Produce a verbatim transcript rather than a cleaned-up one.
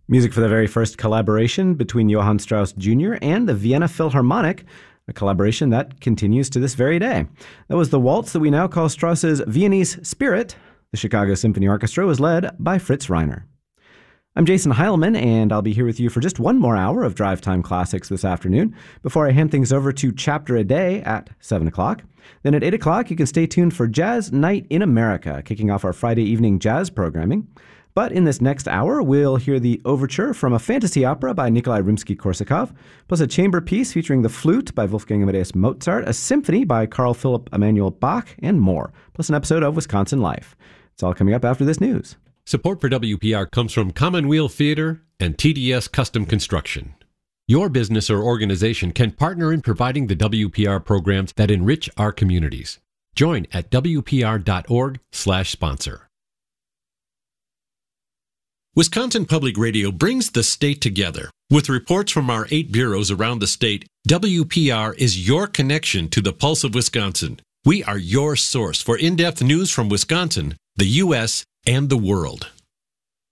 Music for the very first collaboration between Johann Strauss Junior and the Vienna Philharmonic, a collaboration that continues to this very day. That was the waltz that we now call Strauss's Viennese Spirit. The Chicago Symphony Orchestra was led by Fritz Reiner. I'm Jason Heilman, and I'll be here with you for just one more hour of Drive Time Classics this afternoon before I hand things over to Chapter a Day at seven o'clock. Then at eight o'clock, you can stay tuned for Jazz Night in America, kicking off our Friday evening jazz programming. But in this next hour, we'll hear the overture from a fantasy opera by Nikolai Rimsky-Korsakov, plus a chamber piece featuring the flute by Wolfgang Amadeus Mozart, a symphony by Carl Philipp Emanuel Bach, and more, plus an episode of Wisconsin Life. It's all coming up after this news. Support for W P R comes from Commonweal Theater and T D S Custom Construction. Your business or organization can partner in providing the W P R programs that enrich our communities. Join at W P R dot org slash sponsor. Wisconsin Public Radio brings the state together. With reports from our eight bureaus around the state, W P R is your connection to the pulse of Wisconsin. We are your source for in-depth news from Wisconsin, the U S, and the world.